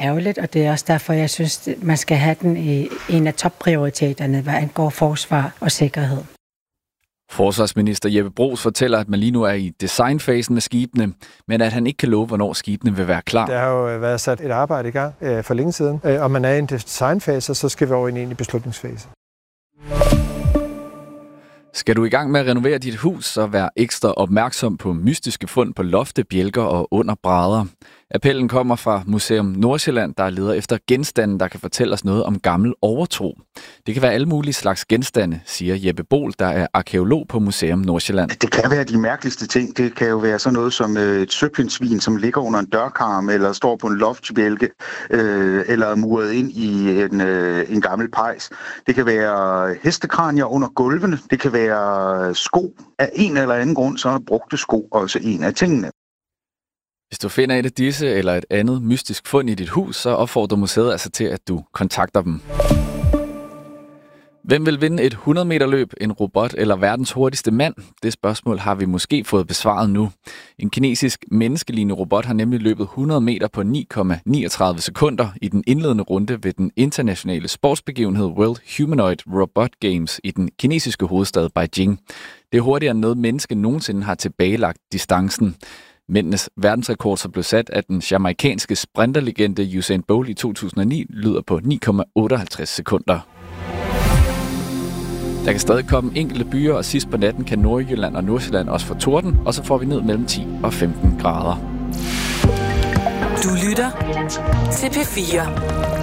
ærgerligt, og det er også derfor, jeg synes, man skal have den i en af topprioriteterne, hvad angår forsvar og sikkerhed. Forsvarsminister Jeppe Bruus fortæller, at man lige nu er i designfasen med skibene, men at han ikke kan love, hvornår skibene vil være klar. Der har jo været sat et arbejde i gang for længe siden, og man er i en designfase, så skal vi over i en beslutningsfase. Skal du i gang med at renovere dit hus, så vær ekstra opmærksom på mystiske fund på lofte, bjælker og under brædder. Appellen kommer fra Museum Nordsjælland, der leder efter genstande, der kan fortælle os noget om gammel overtro. Det kan være alle mulige slags genstande, siger Jeppe Bohl, der er arkæolog på Museum Nordsjælland. Det kan være de mærkeligste ting. Det kan jo være sådan noget som et søpindsvin, som ligger under en dørkarm, eller står på en loftsbjælke, eller er muret ind i en gammel pejs. Det kan være hestekranier under gulvene. Det kan være sko. Af en eller anden grund, så er brugte sko også en af tingene. Hvis du finder et af disse eller et andet mystisk fund i dit hus, så opfordrer museet altså til, at du kontakter dem. Hvem vil vinde et 100-meter løb, en robot eller verdens hurtigste mand? Det spørgsmål har vi måske fået besvaret nu. En kinesisk menneskelignende robot har nemlig løbet 100 meter på 9,39 sekunder i den indledende runde ved den internationale sportsbegivenhed World Humanoid Robot Games i den kinesiske hovedstad Beijing. Det er hurtigere end noget menneske nogensinde har tilbagelagt distancen. Mændenes verdensrekord, så blev sat af den jamaikanske sprinterlegende Usain Bolt i 2009, lyder på 9,58 sekunder. Der kan stadig komme enkelte byer, og sidst på natten kan Nordjylland og Nordsjælland også få torden, og så får vi ned mellem 10 og 15 grader. Du lytter til P4.